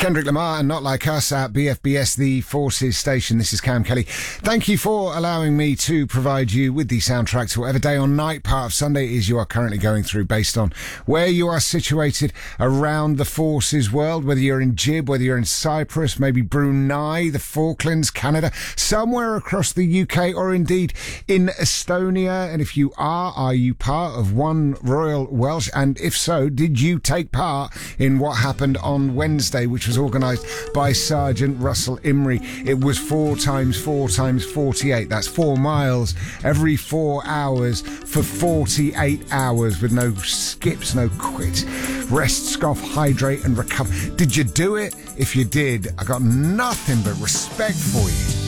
Kendrick Lamar and Not Like Us at BFBS, the Forces station. This is Cam Kelly. Thank you for allowing me to provide you with the soundtrack to whatever day or night part of Sunday is you are currently going through, based on where you are situated around the Forces world, whether you're in Jib, whether you're in Cyprus, maybe Brunei, the Falklands, Canada, somewhere across the UK, or indeed in Estonia. And if you are you part of One Royal Welsh? And if so, did you take part in what happened on Wednesday, which was organised by Sergeant Russell Imrie? It was 4 times 4 times 48. That's 4 miles every 4 hours for 48 hours with no skips, no quit. Rest, scoff, hydrate and recover. Did you do it? If you did, I got nothing but respect for you.